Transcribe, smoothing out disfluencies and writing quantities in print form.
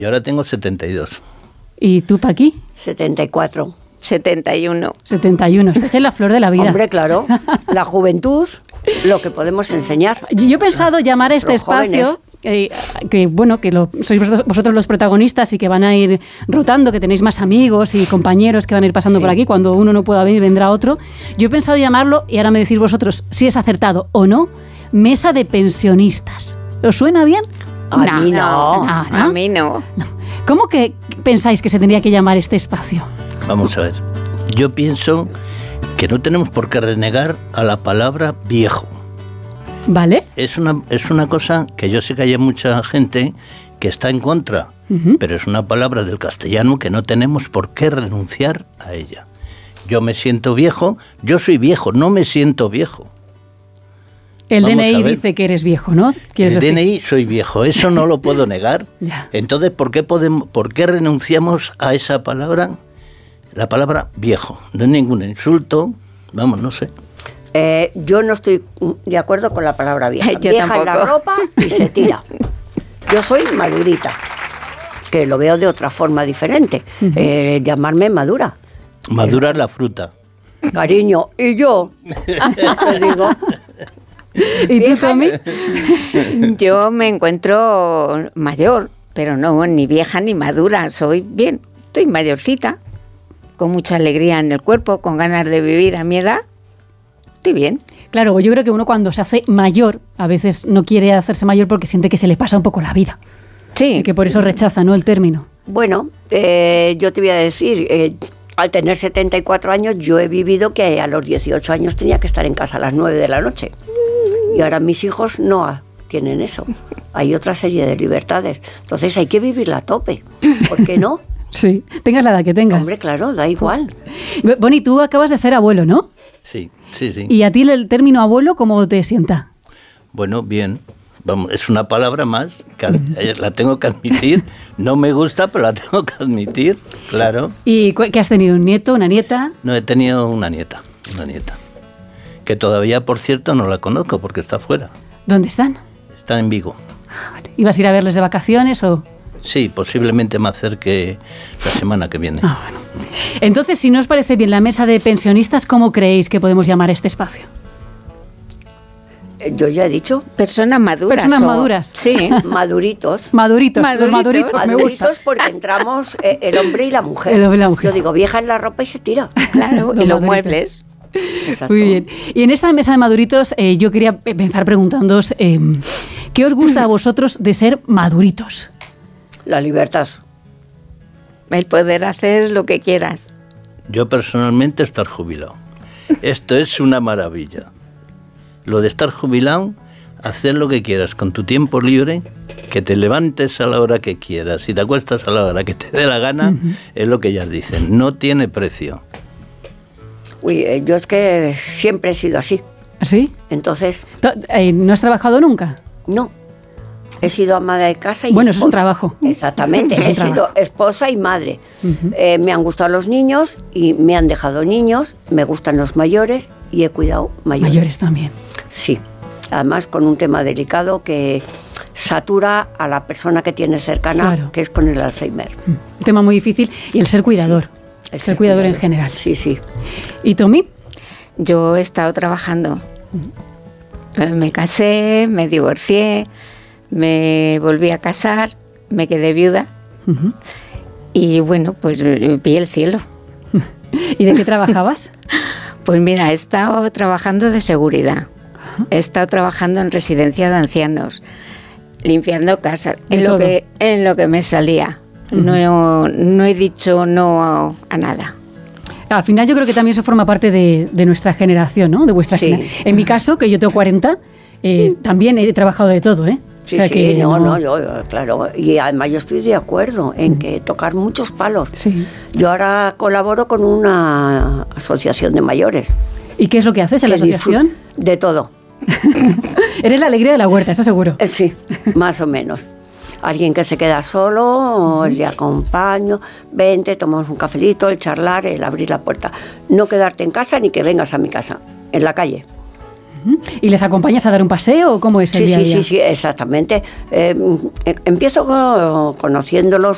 Y ahora tengo 72. ¿Y tú, Paqui? 74. 71. 71. Estás en la flor de la vida. Hombre, claro. La juventud, lo que podemos enseñar. Yo he pensado llamar a este espacio... que bueno, que sois vosotros los protagonistas y que van a ir rotando, que tenéis más amigos y compañeros que van a ir pasando por aquí. Cuando uno no pueda venir, vendrá otro. Yo he pensado llamarlo, y ahora me decís vosotros si es acertado o no, Mesa de Pensionistas. ¿Os suena bien? A mí no. A mí no. ¿Cómo que pensáis que se tendría que llamar este espacio? Vamos a ver. Yo pienso que no tenemos por qué renegar a la palabra viejo. ¿Vale? Es una cosa que yo sé que hay mucha gente que está en contra, pero es una palabra del castellano que no tenemos por qué renunciar a ella. Yo me siento viejo, yo soy viejo, no me siento viejo. El DNI dice que eres viejo, ¿no? El DNI soy viejo, eso no lo puedo negar. Entonces, ¿por qué renunciamos a esa palabra? La palabra viejo. No es ningún insulto, vamos, no sé. Yo no estoy de acuerdo con la palabra vieja. Yo vieja tampoco. en la ropa y se tira. Yo soy madurita, que lo veo de otra forma diferente. Llamarme madura. Madura es la fruta. Cariño, y yo te digo... ¿Y tú, Tommy? Yo me encuentro mayor, pero no, ni vieja ni madura. Estoy mayorcita, con mucha alegría en el cuerpo, con ganas de vivir a mi edad. Estoy bien. Claro, yo creo que uno cuando se hace mayor, a veces no quiere hacerse mayor porque siente que se le pasa un poco la vida. Sí. Y que por eso rechaza, ¿no?, el término. Bueno, yo te voy a decir, al tener 74 años, yo he vivido que a los 18 años tenía que estar en casa a las 9 de la noche. Y ahora mis hijos no tienen eso. Hay otra serie de libertades. Entonces hay que vivirla a tope. ¿Por qué no? Sí, tengas la edad que tengas. Hombre, claro, da igual. Bonnie, tú acabas de ser abuelo, ¿no? Sí. ¿Y a ti el término abuelo cómo te sienta? Bueno, bien. Vamos, es una palabra más, que la tengo que admitir. No me gusta, pero la tengo que admitir, claro. ¿Y qué has tenido? ¿Un nieto, una nieta? No, he tenido una nieta. Que todavía, por cierto, no la conozco porque está fuera. ¿Dónde están? Está en Vigo. Vale. ¿Ibas a ir a verles de vacaciones o...? Sí, posiblemente me acerque la semana que viene. Bueno. Entonces, si no os parece bien la Mesa de Pensionistas, ¿cómo creéis que podemos llamar este espacio? Yo ya he dicho. Personas maduras. Personas maduras. Sí. Maduritos. Maduritos. Los maduritos me gusta. Maduritos porque entramos el hombre y la mujer. El hombre y la mujer. Yo digo, vieja en la ropa y se tira. Claro, y los muebles. Exacto. Muy bien. Y en esta mesa de maduritos yo quería empezar preguntándoos ¿qué os gusta a vosotros de ser maduritos? La libertad. El poder hacer lo que quieras. Yo personalmente estar jubilado. Esto es una maravilla. Lo de estar jubilado, hacer lo que quieras con tu tiempo libre, que te levantes a la hora que quieras y te acuestas a la hora que te dé la gana, es lo que ellas dicen. No tiene precio. Uy, yo es que siempre he sido así. ¿Sí? Entonces... ¿No has trabajado nunca? No. He sido ama de casa y bueno, esposa. Eso es un trabajo. Exactamente. He sido esposa y madre. Me han gustado los niños y me han dejado niños. Me gustan los mayores y he cuidado mayores. Mayores también. Sí. Además, con un tema delicado que satura a la persona que tiene cercana, claro, que es con el Alzheimer. Un tema muy difícil. Y el ser cuidador. Sí. El ser cuidador en general. Sí, sí. ¿Y Tommy? Yo he estado trabajando. Me casé, me divorcié, me volví a casar, me quedé viuda y bueno, pues vi el cielo. ¿Y de qué trabajabas? Pues mira, he estado trabajando de seguridad, he estado trabajando en residencia de ancianos, limpiando casas, en lo que me salía. No he dicho no a nada. Al final yo creo que también eso forma parte de nuestra generación, ¿no? De vuestra generación. En mi caso, que yo tengo 40, también he trabajado de todo, ¿eh? Sí, o sea sí, que yo, claro. Y además yo estoy de acuerdo en que tocar muchos palos. Sí. Yo ahora colaboro con una asociación de mayores. ¿Y qué es lo que haces en la asociación? De todo. Eres la alegría de la huerta, eso seguro. Sí, más o menos. Alguien que se queda solo, le acompaño, vente, tomamos un cafelito, el charlar, el abrir la puerta. No quedarte en casa ni que vengas a mi casa, en la calle. ¿Y les acompañas a dar un paseo o cómo es el día a día? Sí, exactamente. Empiezo conociéndolos